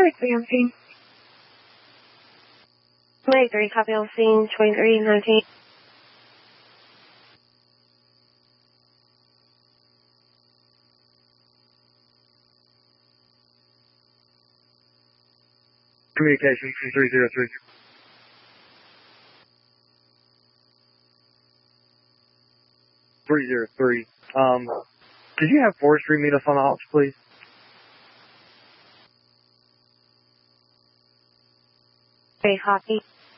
on scene. Mike 3, copy on scene, 2319. Communications from 303. Could you have forestry meet us on the ops, please? Okay, copy.